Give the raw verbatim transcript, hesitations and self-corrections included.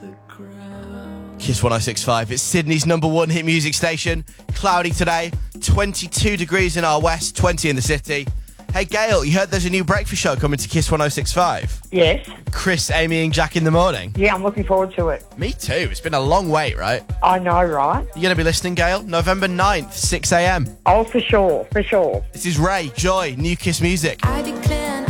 Kiss one oh six point five. It's Sydney's number one hit music station. Cloudy today, twenty-two degrees in our west, twenty in the city. Hey, Gail, you heard there's a new breakfast show coming to Kiss one oh six point five? Yes. Chris, Amy and Jack in the morning? Yeah, I'm looking forward to it. Me too. It's been a long wait, right? I know, right? You going to be listening, Gail? November ninth, six a.m. Oh, for sure, for sure. This is Ray, Joy, New Kiss Music. I declare